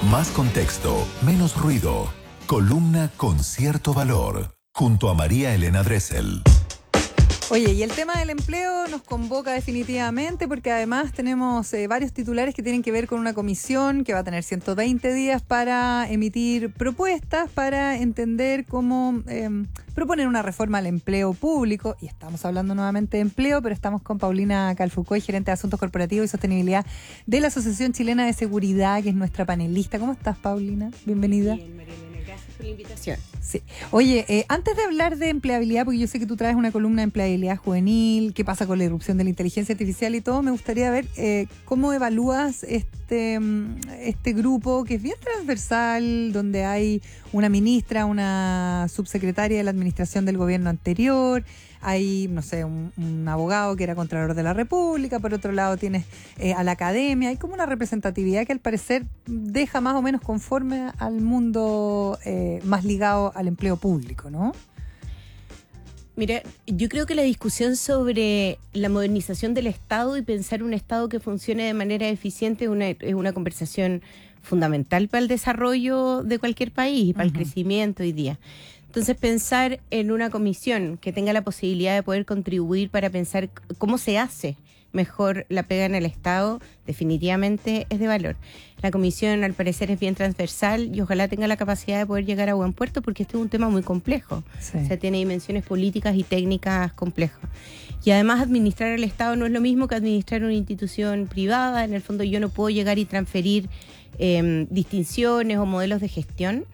Más contexto, menos ruido. Columna con cierto valor. Junto a María Elena Dressel. Oye, y el tema del empleo nos convoca definitivamente porque además tenemos varios titulares que tienen que ver con una comisión que va a tener 120 días para emitir propuestas para entender cómo proponer una reforma al empleo público. Y estamos hablando nuevamente de empleo, pero estamos con Paulina Calfucoy, gerente de Asuntos Corporativos y Sostenibilidad de la Asociación Chilena de Seguridad, que es nuestra panelista. ¿Cómo estás, Paulina? Bienvenida. Bien, María Elena, gracias por la invitación. Sí. Oye, antes de hablar de empleabilidad, porque yo sé que tú traes una columna de empleabilidad juvenil, qué pasa con la irrupción de la inteligencia artificial y todo, me gustaría ver cómo evalúas este grupo que es bien transversal, donde hay una ministra, una subsecretaria de la administración del gobierno anterior, hay, no sé, un abogado que era Contralor de la República, por otro lado tienes a la academia, hay como una representatividad que al parecer deja más o menos conforme al mundo más ligado al empleo público, ¿no? Mira, yo creo que la discusión sobre la modernización del Estado y pensar un Estado que funcione de manera eficiente es una conversación fundamental para el desarrollo de cualquier país y para el crecimiento hoy día. Entonces, pensar en una comisión que tenga la posibilidad de poder contribuir para pensar cómo se hace mejor la pega en el Estado, definitivamente es de valor. La comisión, al parecer, es bien transversal y ojalá tenga la capacidad de poder llegar a buen puerto porque este es un tema muy complejo. Sí. O sea, tiene dimensiones políticas y técnicas complejas. Y además, administrar el Estado no es lo mismo que administrar una institución privada. En el fondo, yo no puedo llegar y transferir distinciones o modelos de gestión,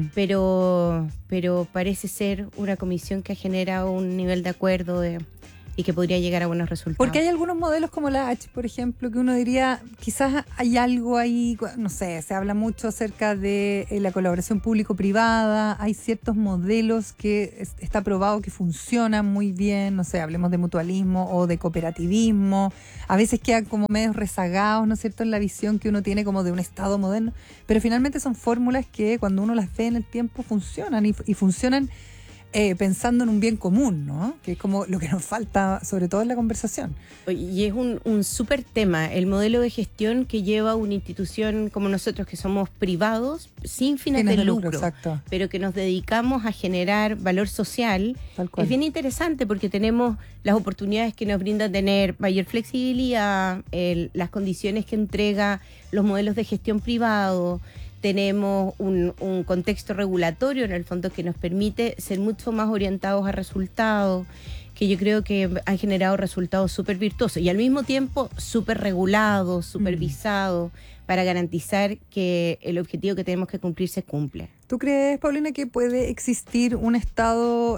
pero parece ser una comisión que ha generado un nivel de acuerdo y que podría llegar a buenos resultados. Porque hay algunos modelos como la H, por ejemplo, que uno diría, quizás hay algo ahí, no sé, se habla mucho acerca de la colaboración público-privada, hay ciertos modelos que está probado que funcionan muy bien, no sé, hablemos de mutualismo o de cooperativismo, a veces quedan como medios rezagados, ¿no es cierto?, en la visión que uno tiene como de un Estado moderno, pero finalmente son fórmulas que cuando uno las ve en el tiempo funcionan y funcionan pensando en un bien común, ¿no? Que es como lo que nos falta, sobre todo en la conversación. Y es un súper tema, el modelo de gestión que lleva una institución como nosotros, que somos privados, sin fines de lucro, exacto, pero que nos dedicamos a generar valor social. Tal cual. Es bien interesante porque tenemos las oportunidades que nos brinda tener mayor flexibilidad, las condiciones que entrega los modelos de gestión privado. Tenemos un contexto regulatorio en el fondo que nos permite ser mucho más orientados a resultados, que yo creo que han generado resultados súper virtuosos y al mismo tiempo súper regulados, supervisados, para garantizar que el objetivo que tenemos que cumplir se cumple. ¿Tú crees, Paulina, que puede existir un Estado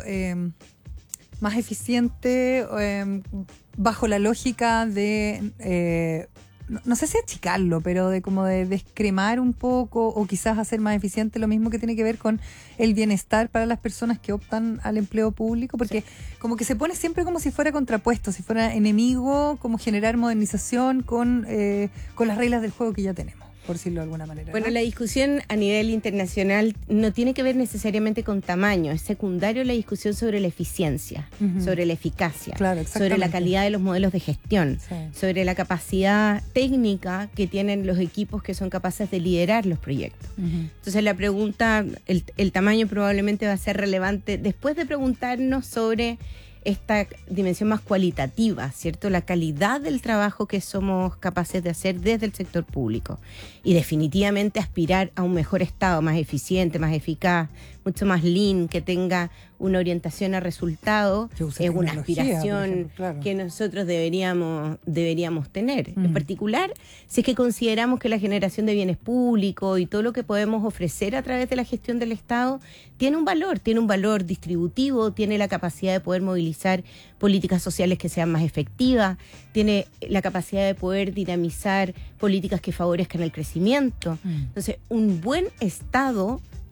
más eficiente bajo la lógica de... no sé si achicarlo, pero de como de descremar un poco o quizás hacer más eficiente lo mismo que tiene que ver con el bienestar para las personas que optan al empleo público? Porque como que se pone siempre como si fuera contrapuesto, si fuera enemigo, como generar modernización con las reglas del juego que ya tenemos, por decirlo de alguna manera. Bueno, ¿no? la discusión a nivel internacional no tiene que ver necesariamente con tamaño, es secundario la discusión sobre la eficiencia, sobre la eficacia, Claro, sobre la calidad de los modelos de gestión, sobre la capacidad técnica que tienen los equipos que son capaces de liderar los proyectos. Entonces la pregunta, el tamaño probablemente va a ser relevante después de preguntarnos sobre esta dimensión más cualitativa, ¿cierto? La calidad del trabajo que somos capaces de hacer desde el sector público. Y definitivamente aspirar a un mejor Estado, más eficiente, más eficaz, mucho más lean, que tenga una orientación a resultados, es una aspiración, ejemplo, claro, que nosotros deberíamos tener. En particular, si es que consideramos que la generación de bienes públicos y todo lo que podemos ofrecer a través de la gestión del Estado tiene un valor distributivo, tiene la capacidad de poder movilizar políticas sociales que sean más efectivas, tiene la capacidad de poder dinamizar políticas que favorezcan el crecimiento. Entonces, un buen Estado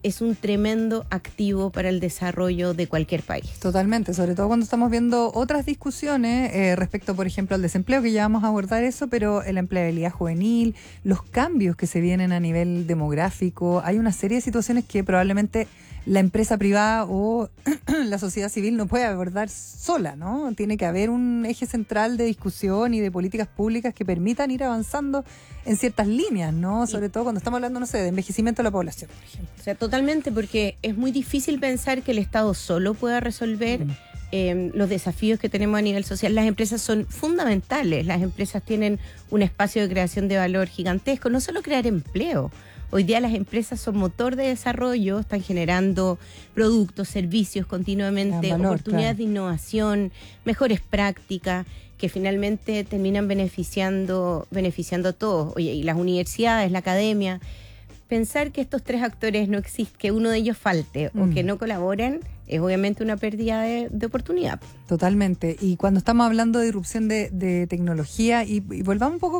es un tremendo activo para el desarrollo de cualquier país. Totalmente, sobre todo cuando estamos viendo otras discusiones respecto, por ejemplo, al desempleo, que ya vamos a abordar eso, pero la empleabilidad juvenil, los cambios que se vienen a nivel demográfico. Hay una serie de situaciones que probablemente la empresa privada o la sociedad civil no puede abordar sola, ¿no? Tiene que haber un eje central de discusión y de políticas públicas que permitan ir avanzando en ciertas líneas, ¿no? Sobre todo cuando estamos hablando, no sé, de envejecimiento de la población, por ejemplo. O sea, totalmente, porque es muy difícil pensar que el Estado solo pueda resolver los desafíos que tenemos a nivel social. Las empresas son fundamentales, las empresas tienen un espacio de creación de valor gigantesco, no solo crear empleo. Hoy día las empresas son motor de desarrollo, están generando productos, servicios continuamente, valor, oportunidades claro, de innovación, mejores prácticas, que finalmente terminan beneficiando a todos. Oye, y las universidades, la academia. Pensar que estos tres actores no existen, que uno de ellos falte o que no colaboren, es obviamente una pérdida de oportunidad. Totalmente. Y cuando estamos hablando de irrupción de tecnología, y volvamos un poco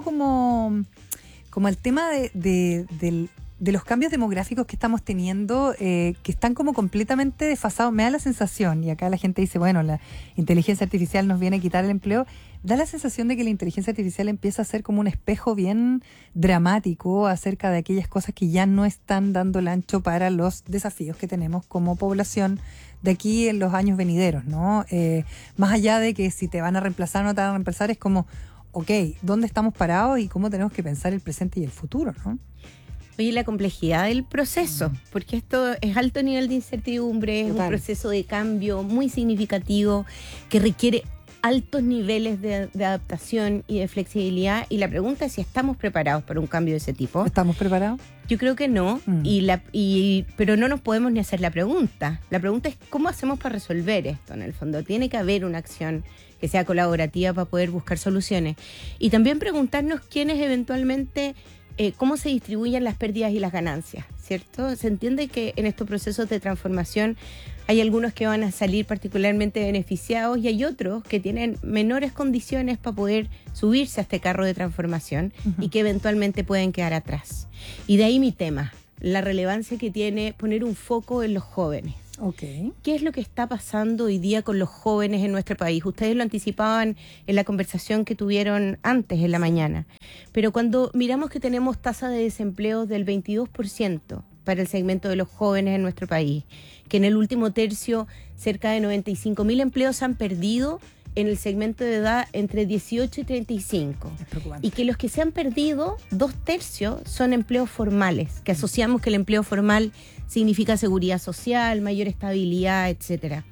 como el tema de los cambios demográficos que estamos teniendo, que están como completamente desfasados. Me da la sensación, y acá la gente dice, bueno, la inteligencia artificial nos viene a quitar el empleo. Da la sensación de que la inteligencia artificial empieza a ser como un espejo bien dramático acerca de aquellas cosas que ya no están dando el ancho para los desafíos que tenemos como población de aquí en los años venideros, ¿no? Más allá de que si te van a reemplazar o no te van a reemplazar, es como, ok, ¿dónde estamos parados y cómo tenemos que pensar el presente y el futuro, ¿no? Oye, la complejidad del proceso, porque esto es alto nivel de incertidumbre, es un proceso de cambio muy significativo que requiere altos niveles de adaptación y de flexibilidad, y la pregunta es si estamos preparados para un cambio de ese tipo. ¿Estamos preparados? Yo creo que no, pero no nos podemos ni hacer la pregunta. La pregunta es ¿cómo hacemos para resolver esto? En el fondo tiene que haber una acción que sea colaborativa para poder buscar soluciones. Y también preguntarnos quiénes eventualmente, cómo se distribuyen las pérdidas y las ganancias, ¿cierto? Se entiende que en estos procesos de transformación hay algunos que van a salir particularmente beneficiados y hay otros que tienen menores condiciones para poder subirse a este carro de transformación y que eventualmente pueden quedar atrás. Y de ahí mi tema, la relevancia que tiene poner un foco en los jóvenes. Okay. ¿Qué es lo que está pasando hoy día con los jóvenes en nuestro país? Ustedes lo anticipaban en la conversación que tuvieron antes en la mañana. Pero cuando miramos que tenemos tasa de desempleo del 22% para el segmento de los jóvenes en nuestro país, que en el último tercio cerca de 95.000 empleos se han perdido en el segmento de edad entre 18 y 35. Y que los que se han perdido, 2/3 son empleos formales, que asociamos que el empleo formal significa seguridad social, mayor estabilidad, etcétera.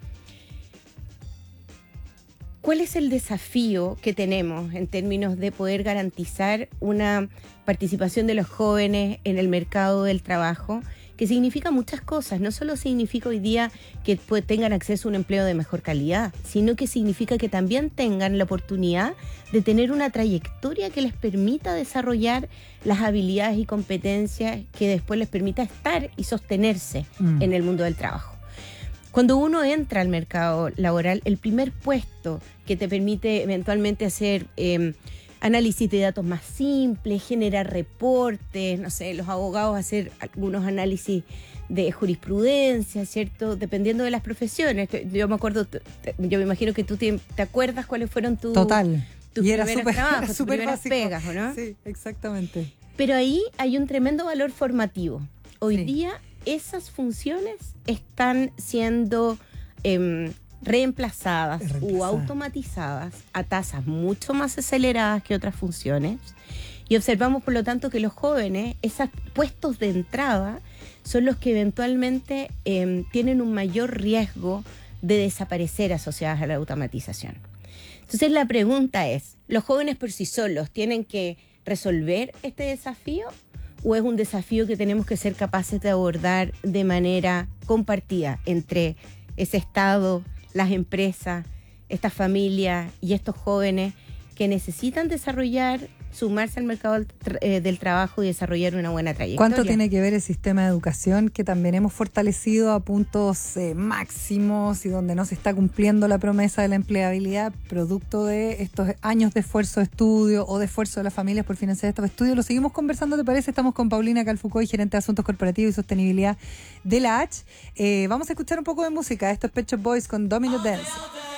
¿Cuál es el desafío que tenemos en términos de poder garantizar una participación de los jóvenes en el mercado del trabajo? Que significa muchas cosas, no solo significa hoy día que tengan acceso a un empleo de mejor calidad, sino que significa que también tengan la oportunidad de tener una trayectoria que les permita desarrollar las habilidades y competencias que después les permita estar y sostenerse en el mundo del trabajo. Cuando uno entra al mercado laboral, el primer puesto que te permite eventualmente hacer análisis de datos más simples, generar reportes, no sé, los abogados hacer algunos análisis de jurisprudencia, ¿cierto? Dependiendo de las profesiones. Yo me acuerdo, yo me imagino que tú te acuerdas cuáles fueron tus primeros trabajos, tus primeras pegas, ¿o no? Sí, exactamente. Pero ahí hay un tremendo valor formativo. Hoy día esas funciones están siendo reemplazadas o automatizadas a tasas mucho más aceleradas que otras funciones, y observamos por lo tanto que los jóvenes, esos puestos de entrada son los que eventualmente tienen un mayor riesgo de desaparecer asociadas a la automatización. Entonces la pregunta es, ¿los jóvenes por sí solos tienen que resolver este desafío o es un desafío que tenemos que ser capaces de abordar de manera compartida entre ese Estado, las empresas, estas familias y estos jóvenes que necesitan desarrollar sumarse al mercado del trabajo y desarrollar una buena trayectoria. ¿Cuánto tiene que ver el sistema de educación que también hemos fortalecido a puntos máximos y donde no se está cumpliendo la promesa de la empleabilidad producto de estos años de esfuerzo de estudio o de esfuerzo de las familias por financiar estos estudios? Lo seguimos conversando, ¿te parece? Estamos con Paulina Calfucoy, gerente de Asuntos Corporativos y Sostenibilidad de la H. Vamos a escuchar un poco de música. Esto es Pet Shop Boys con Domino Dance.